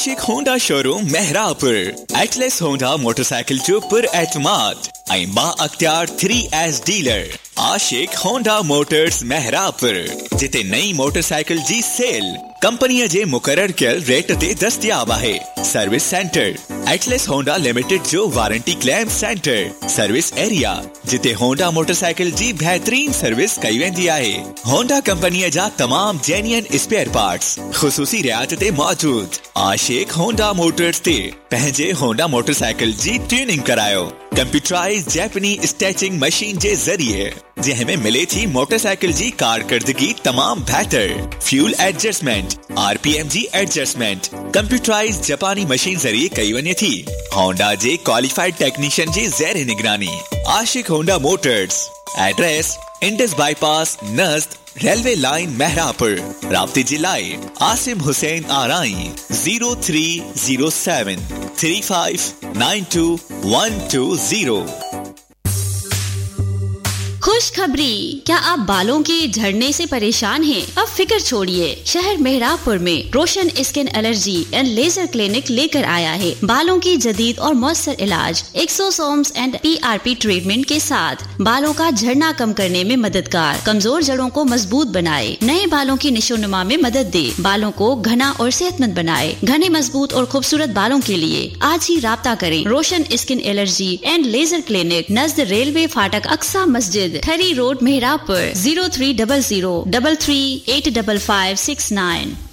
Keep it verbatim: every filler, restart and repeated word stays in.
आशिक Honda showroom Mehrabpur Atlas Honda motorcycle जो पुर एतमाद ऐं बा अख्तियार थ्री एस डीलर आशिक होंडा मोटर्स मेहरापुर जिते नई मोटरसाइकिल जी सेल कंपनी जे मुकर्रर कयल रेट ते दस्तयाब है। Service centre Atlas Honda limited जो warranty claim centre service area जिते होंडा मोटरसाइकिल जी बेहतरीन सर्विस कई वेंदी आहे। होंडा कंपनी जा तमाम जेन्युइन स्पेयर पार्ट्स खुसूसी रियायत ते मौजूद। आशिक होंडा मोटर्स ते पंहिंजे होंडा मोटरसाइकिल जी ट्यूनिंग करायो कंप्यूटराइज जैपनी स्टैचिंग मशीन जे जरिए जंहिंमें मिले थी मोटरसाइकिल जी कारकर्दगी तमाम बेहतर। फ्यूल एडजस्टमेंट आरपीएम जी एडजस्टमेंट कंप्यूटराइज जापानी मशीन जरिए कई वने थी। होंडा जे क्वालिफाइड टेक्नीशियन जी ज़ेर निगरानी। आशिक Honda Motors address Indus bypass नज़द railway line Mehrabpur. राब्ते जे लाइ Asim Hussain आराई zero three zero seven three five nine to one two zero. खुशखबरी, क्या आप बालों के झड़ने से परेशान हैं? अब फिक्र छोड़िए, शहर मेहरापुर में रोशन skin allergy and laser clinic लेकर आया है बालों की जदीद और मौसर इलाज एक्सोसोम्स एंड पीआरपी ट्रीटमेंट के साथ बालों का झड़ना कम करने में मददगार, कमजोर जड़ों को मजबूत बनाए, नए बालों की निशोनुमा में मदद दे, बालों को घना और सेहतमंद बनाए। घने मजबूत और खूबसूरत बालों के लिए आज ही राब्ता करें। रोशन skin allergy and laser clinic नज़द railway फाटक अक्सा मस्जिद थरी road Mehrabpur zero three double zero double three eight double five six nine.